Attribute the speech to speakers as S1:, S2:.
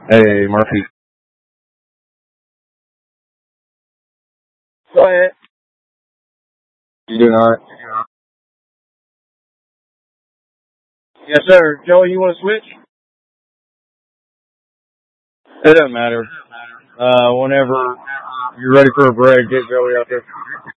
S1: Hey, Murphy.
S2: Go ahead.
S1: You doing alright?
S2: Yes, sir. Joey, you want to switch?
S1: It doesn't matter. Whenever you're ready for a break, get Joey out there.